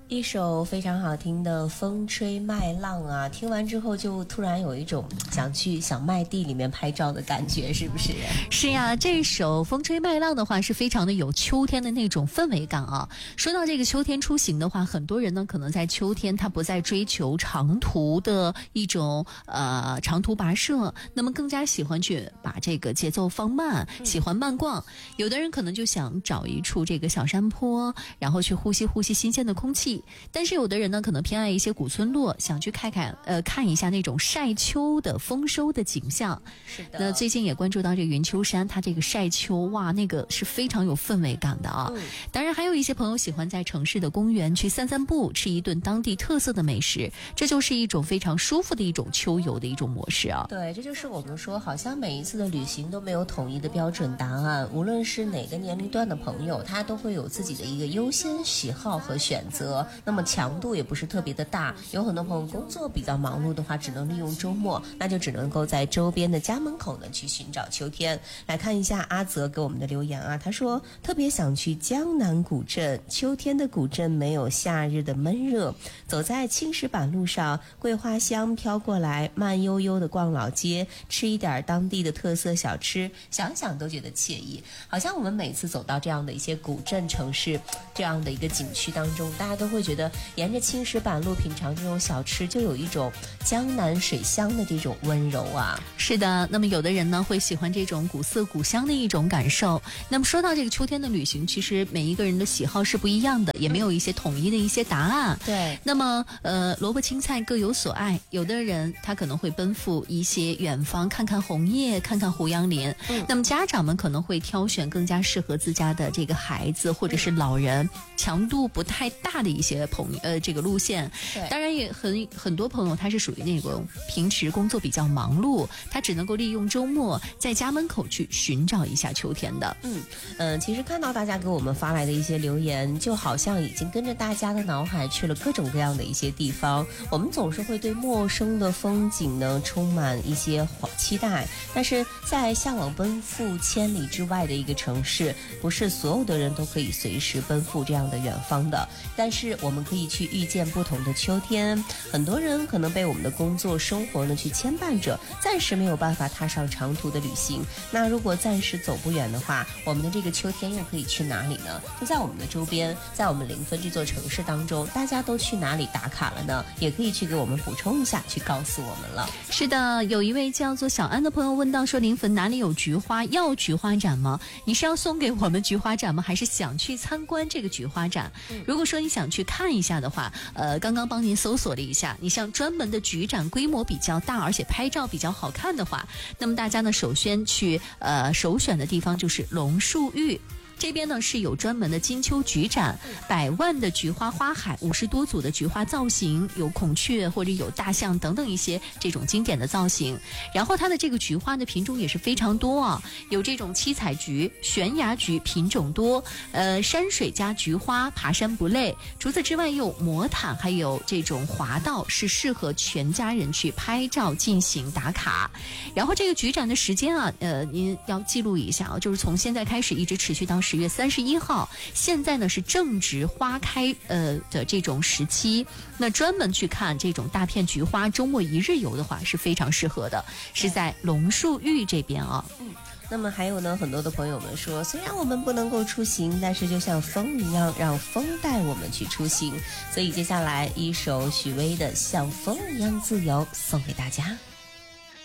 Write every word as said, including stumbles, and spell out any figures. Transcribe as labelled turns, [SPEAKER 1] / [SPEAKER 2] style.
[SPEAKER 1] 一首非常好听的《风吹麦浪》啊，听完之后就突然有一种想去小麦地里面拍照的感觉，是不是？
[SPEAKER 2] 是呀，这首《风吹麦浪》的话是非常的有秋天的那种氛围感啊。说到这个秋天出行的话，很多人呢可能在秋天他不再追求长途的一种呃长途跋涉，那么更加喜欢去把这个节奏放慢，喜欢慢逛。有的人可能就想找一处这个小山坡，然后去呼吸呼吸新鲜的空气。但是有的人呢可能偏爱一些古村落，想去看看呃看一下那种晒秋的丰收的景象。
[SPEAKER 1] 是的。
[SPEAKER 2] 那最近也关注到这个云丘山，它这个晒秋，哇，那个是非常有氛围感的啊。嗯、当然还有一些朋友喜欢在城市的公园去散散步，吃一顿当地特色的美食，这就是一种非常舒服的一种秋游的一种模式啊。
[SPEAKER 1] 对，这就是我们说好像每一次的旅行都没有统一的标准答案，无论是哪个年龄段的朋友，他都会有自己的一个优先喜好和选择。那么强度也不是特别的大，有很多朋友工作比较忙碌的话，只能利用周末，那就只能够在周边的家门口呢去寻找秋天。来看一下阿泽给我们的留言啊，他说特别想去江南古镇，秋天的古镇没有夏日的闷热，走在青石板路上，桂花香飘过来，慢悠悠的逛老街，吃一点当地的特色小吃，想想都觉得惬意。好像我们每次走到这样的一些古镇城市这样的一个景区当中，大家都会觉得沿着青石板路品尝这种小吃，就有一种江南水乡的这种温柔啊。
[SPEAKER 2] 是的，那么有的人呢会喜欢这种古色古香的一种感受。那么说到这个秋天的旅行，其实每一个人的喜好是不一样的，也没有一些统一的一些答案。
[SPEAKER 1] 对，
[SPEAKER 2] 那么呃萝卜青菜各有所爱，有的人他可能会奔赴一些远方，看看红叶，看看胡杨林。嗯、那么家长们可能会挑选更加适合自家的这个孩子或者是老人，嗯、强度不太大的一些朋友呃这个路线。当然也很很多朋友他是属于那种平时工作比较忙碌，他只能够利用周末在家门口去寻找一下秋天的。
[SPEAKER 1] 嗯嗯、呃，其实看到大家给我们发来的一些留言，就好像已经跟着大家的脑海去了各种各样的一些地方。我们总是会对陌生的风景呢充满一些期待，但是在向往奔赴千里之外的一个城市，不是所有的人都可以随时奔赴这样的远方的。但是我们可以去遇见不同的秋天，很多人可能被我们的工作生活呢去牵绊着，暂时没有办法踏上长途的旅行。那如果暂时走不远的话，我们的这个秋天又可以去哪里呢？就在我们的周边，在我们临汾这座城市当中，大家都去哪里打卡了呢？也可以去给我们补充一下，去告诉我们了。
[SPEAKER 2] 是的，有一位叫做小安的朋友问到说，临汾哪里有菊花？要菊花展吗？你是要送给我们菊花展吗？还是想去参观这个菊花展？嗯、如果说你想去看一下的话，呃，刚刚帮您搜索了一下，你像专门的菊展规模比较大，而且拍照比较好看的话，那么大家呢首先去呃首选的地方就是龙树峪。这边呢是有专门的金秋菊展，百万的菊花花海，五十多组的菊花造型，有孔雀或者有大象等等一些这种经典的造型。然后它的这个菊花的品种也是非常多啊，有这种七彩菊、悬崖菊品种多，呃，山水加菊花，爬山不累。除此之外，有魔毯，还有这种滑道，是适合全家人去拍照进行打卡。然后这个菊展的时间啊，呃，您要记录一下啊，就是从现在开始一直持续到十月三十一号，现在呢是正值花开呃的这种时期，那专门去看这种大片菊花，周末一日游的话是非常适合的，是在龙树峪这边啊。
[SPEAKER 1] 嗯，那么还有呢，很多的朋友们说，虽然我们不能够出行，但是就像风一样，让风带我们去出行。所以接下来一首许巍的《像风一样自由》送给大家。